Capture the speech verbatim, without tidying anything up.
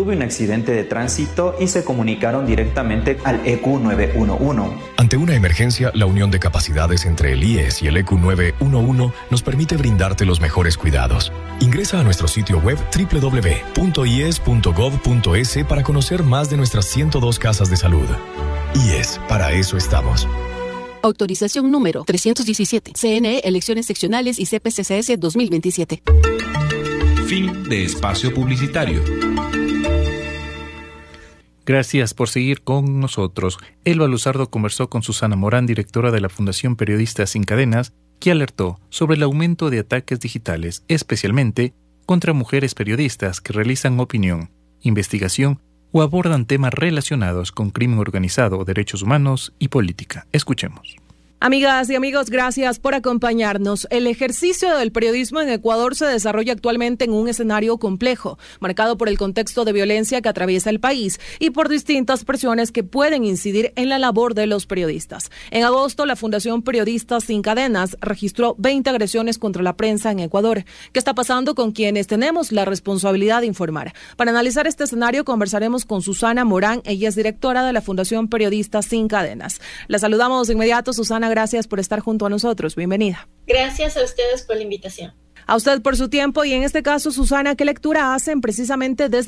tuve un accidente de tránsito y se comunicaron directamente al E Q nueve uno uno. Ante una emergencia, la unión de capacidades entre el I E S y el E Q nueve uno uno nos permite brindarte los mejores cuidados. Ingresa a nuestro sitio web doble u doble u doble u punto i e s punto gov punto es para conocer más de nuestras ciento dos casas de salud. I E S, para eso estamos. Autorización número trescientos diecisiete. C N E, Elecciones Seccionales y C P C C S dos mil veintisiete. Fin de espacio publicitario. Gracias por seguir con nosotros. Elba Luzardo conversó con Susana Morán, directora de la Fundación Periodistas Sin Cadenas, que alertó sobre el aumento de ataques digitales, especialmente contra mujeres periodistas que realizan opinión, investigación o abordan temas relacionados con crimen organizado, derechos humanos y política. Escuchemos. Amigas y amigos, gracias por acompañarnos. El ejercicio del periodismo en Ecuador se desarrolla actualmente en un escenario complejo, marcado por el contexto de violencia que atraviesa el país y por distintas presiones que pueden incidir en la labor de los periodistas. En agosto, la Fundación Periodistas Sin Cadenas registró veinte agresiones contra la prensa en Ecuador. ¿Qué está pasando con quienes tenemos la responsabilidad de informar? Para analizar este escenario, conversaremos con Susana Morán. Ella es directora de la Fundación Periodistas Sin Cadenas. La saludamos de inmediato, Susana. Gracias por estar junto a nosotros. Bienvenida. Gracias a ustedes por la invitación. A usted por su tiempo y en este caso, Susana, ¿qué lectura hacen precisamente desde